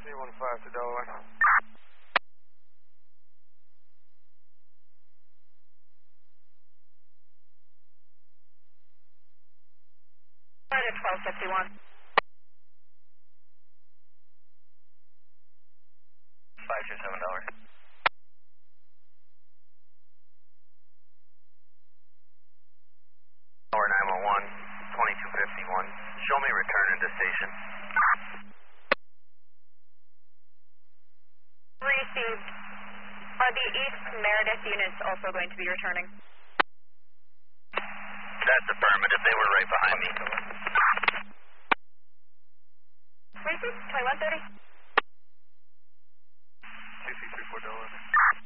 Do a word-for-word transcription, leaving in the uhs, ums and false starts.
C one five to Delaware. twelve fifty-one. five two seven Delaware. Delaware nine one one, twenty-two fifty-one. Show me return into station. Received. Are the East Meredith units also going to be returning? That's affirmative. They were right behind me. Received. twenty-one thirty. C C three four Delaware.